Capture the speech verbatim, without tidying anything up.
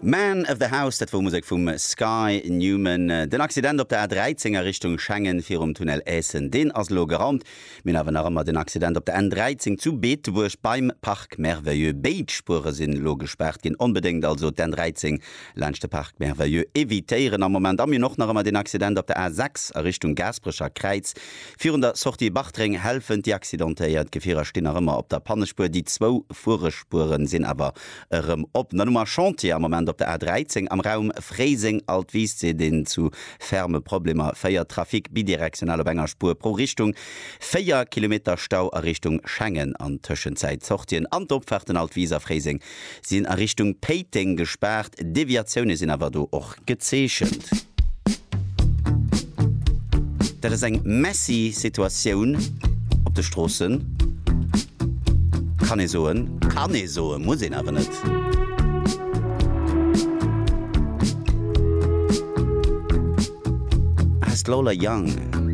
Man of the House, dat wo Musik vum Sky Newman. Den Accident op der A dreizehner Richtung Schengen fir um Tunnel Essen. Den ass lo geraumt. Min awen armmer den Accident op der N dreizehn zu Beetwurch beim Park Merveilleux Beetspure sinn lo gesperrt gin unbedingt also den dreizehn Landchte Park Merveilleux evitéieren am moment am mir noch nachmmer den Accident op der A sechs a Richtung Gasbrecher Kreiz. Vier Sorti Bachtring helfen die Accidentéiert Gefierer stinnner immer op der Pannespur. Die zwo Furespuren sinn aber ähm, op na Nummer Chantier am moment op der A dreizehn am Raum Freising altwies se den zu ferme Probleme feier Trafik bidirektionale Bengerspur pro Richtung vier Kilometer Stau a Richtung Schengen an Tschenzeit Zochtien an opferten Altwieser Freising sind a Richtung Peiting gesperrt Deviationen sind aber do och gezeschend. Dat is eng messy Situation op de Strossen kann ich soen kann ich so muss ich aber net. Lola Young.